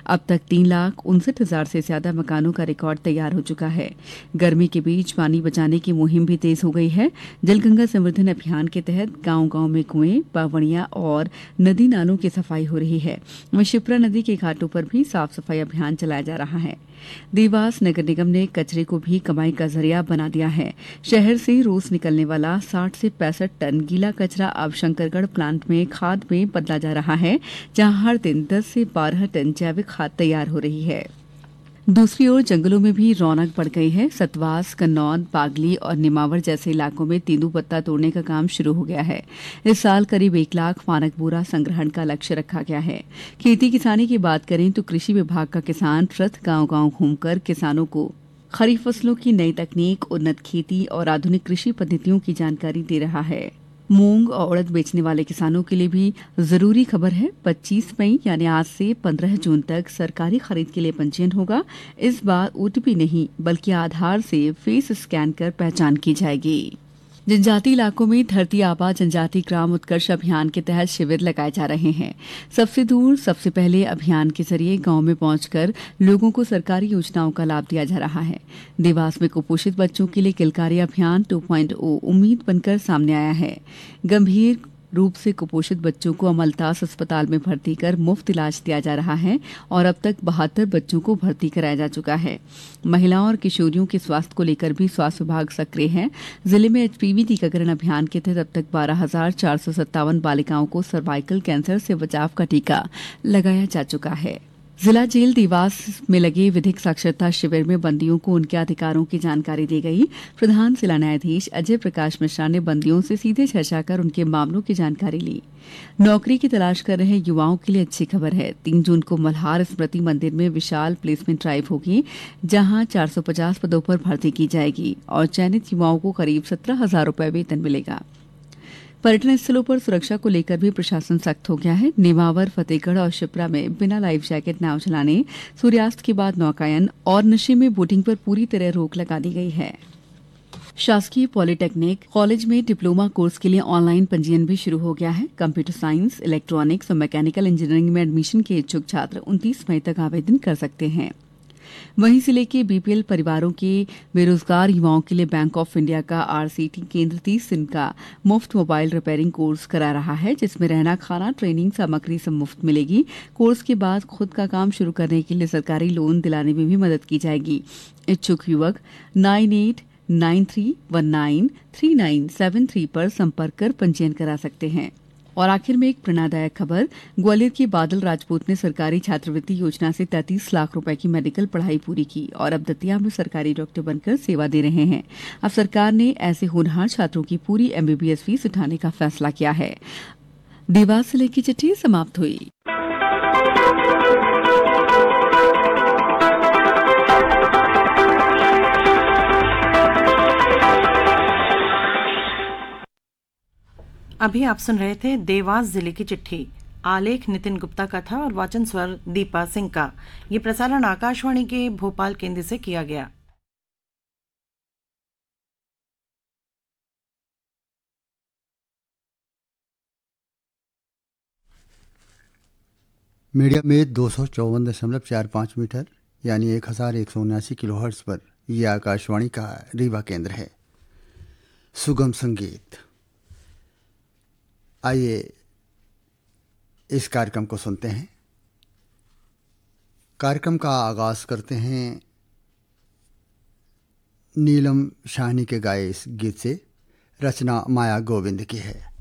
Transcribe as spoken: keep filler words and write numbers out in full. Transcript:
अब तक तीन लाख उनसठ हजार से ज्यादा मकानों का रिकॉर्ड तैयार हो चुका है। गर्मी के बीच पानी बचाने की मुहिम भी तेज हो गई है। जलगंगा संवर्धन अभियान के तहत गांव गांव में कुएं, बावड़ियां और नदी नालों की सफाई हो रही है। वहीं शिप्रा नदी के घाटों पर भी साफ सफाई अभियान चलाया जा रहा है। देवास नगर निगम ने कचरे को भी कमाई का जरिया बना दिया है। शहर से रोज निकलने वाला साठ से पैंसठ टन गीला कचरा अब शंकरगढ़ प्लांट में खाद में बदला जा रहा है, जहां हर दिन दस से बारह टन जैविक खाद तैयार हो रही है। दूसरी ओर जंगलों में भी रौनक बढ़ गई है। सतवास, कन्नौद, बागली और निमावर जैसे इलाकों में तेंदूपत्ता तोड़ने का काम शुरू हो गया है। इस साल करीब एक लाख मानक बोरा संग्रहण का लक्ष्य रखा गया है। खेती किसानी की बात करें तो कृषि विभाग का किसान रथ गांव गांव घूमकर किसानों को खरीफ फसलों की नई तकनीक, उन्नत खेती और आधुनिक कृषि पद्धतियों की जानकारी दे रहा है। मूंग और उड़द बेचने वाले किसानों के लिए भी जरूरी खबर है। पच्चीस मई यानी आज से पंद्रह जून तक सरकारी खरीद के लिए पंजीयन होगा। इस बार ओटीपी नहीं बल्कि आधार से फेस स्कैन कर पहचान की जाएगी। जनजातीय इलाकों में धरती आबा जनजातीय ग्राम उत्कर्ष अभियान के तहत शिविर लगाए जा रहे हैं। सबसे दूर सबसे पहले अभियान के जरिए गांव में पहुंचकर लोगों को सरकारी योजनाओं का लाभ दिया जा रहा है। देवास में कुपोषित बच्चों के लिए किलकारी अभियान टू पॉइंट ओ उम्मीद बनकर सामने आया है। गंभीर रूप से कुपोषित बच्चों को अमलतास अस्पताल में भर्ती कर मुफ्त इलाज दिया जा रहा है और अब तक बहत्तर बच्चों को भर्ती कराया जा चुका है। महिलाओं और किशोरियों के स्वास्थ्य को लेकर भी स्वास्थ्य विभाग सक्रिय है। जिले में एचपीवी टीकाकरण अभियान के तहत अब तक बारह हजार चार सौ सत्तावन बालिकाओं को सर्वाइकल कैंसर से बचाव का टीका लगाया जा चुका है। जिला जेल देवास में लगे विधिक साक्षरता शिविर में बंदियों को उनके अधिकारों की जानकारी दी गई। प्रधान जिला न्यायाधीश अजय प्रकाश मिश्रा ने बंदियों से सीधे चर्चा कर उनके मामलों की जानकारी ली। नौकरी की तलाश कर रहे युवाओं के लिए अच्छी खबर है। तीन जून को मल्हार स्मृति मंदिर में विशाल प्लेसमेंट ड्राइव होगी, जहां चार सौ पचास पदों पर भर्ती की जाएगी और चयनित युवाओं को करीब सत्रह हजार रुपये वेतन मिलेगा। पर्यटन स्थलों पर सुरक्षा को लेकर भी प्रशासन सख्त हो गया है। नेमावर, फतेहगढ़ और शिप्रा में बिना लाइफ जैकेट नाव चलाने, सूर्यास्त के बाद नौकायन और नशे में बोटिंग पर पूरी तरह रोक लगा दी गई है। शासकीय पॉलिटेक्निक कॉलेज में डिप्लोमा कोर्स के लिए ऑनलाइन पंजीयन भी शुरू हो गया है। कंप्यूटर साइंस, इलेक्ट्रॉनिक्स और मैकेनिकल इंजीनियरिंग में एडमिशन के इच्छुक छात्र उनतीस मई तक आवेदन कर सकते हैं। वहीं जिले के बीपीएल परिवारों के बेरोजगार युवाओं के लिए बैंक ऑफ इंडिया का आरसीटी केंद्र तीस दिन का मुफ्त मोबाइल रिपेयरिंग कोर्स करा रहा है, जिसमें रहना, खाना, ट्रेनिंग सामग्री सब मुफ्त मिलेगी। कोर्स के बाद खुद का काम शुरू करने के लिए सरकारी लोन दिलाने में भी मदद की जाएगी। इच्छुक युवक nine eight nine three one nine three nine seven three पर संपर्क कर पंजीयन करा सकते हैं। और आखिर में एक प्रेरणादायक खबर, ग्वालियर के बादल राजपूत ने सरकारी छात्रवृत्ति योजना से तैंतीस लाख रुपए की मेडिकल पढ़ाई पूरी की और अब दतिया में सरकारी डॉक्टर बनकर सेवा दे रहे हैं। अब सरकार ने ऐसे होनहार छात्रों की पूरी एमबीबीएस फीस उठाने का फैसला किया है। देवास जिले की चिट्ठी समाप्त हुई। अभी आप सुन रहे थे देवास जिले की चिट्ठी। आलेख नितिन गुप्ता का था और वाचन स्वर दीपा सिंह का। ये प्रसारण आकाशवाणी के भोपाल केंद्र से किया गया। मीडियम में दो सौ चौवन दशमलव चार पाँच मीटर यानी एक हजार एक सौ उन्यासी किलो हर्ट्ज पर यह आकाशवाणी का रीवा केंद्र है। सुगम संगीत, आइए इस कार्यक्रम को सुनते हैं। कार्यक्रम का आगाज करते हैं नीलम शाहनी के गाए इस गीत से। रचना माया गोविंद की है।